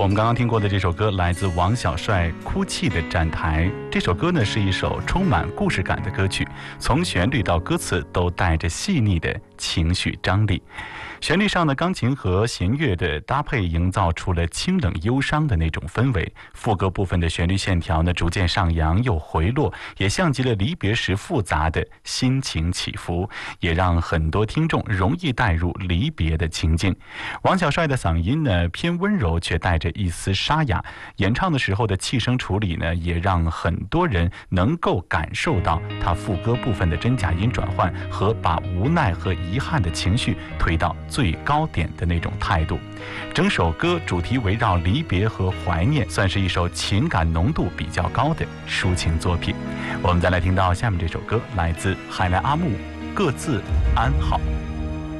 我们刚刚听过的这首歌来自王小帅《哭泣的站台》。这首歌呢是一首充满故事感的歌曲，从旋律到歌词都带着细腻的情绪张力。旋律上的钢琴和弦乐的搭配营造出了清冷忧伤的那种氛围，副歌部分的旋律线条呢逐渐上扬又回落，也像极了离别时复杂的心情起伏，也让很多听众容易带入离别的情境。王小帅的嗓音呢偏温柔，却带着一丝沙哑，演唱的时候的气声处理呢也让很多人能够感受到他副歌部分的真假音转换和把无奈和遗憾的情绪推到最高点的那种态度。整首歌主题围绕离别和怀念，算是一首情感浓度比较高的抒情作品。我们再来听到下面这首歌，来自海来阿木，各自安好。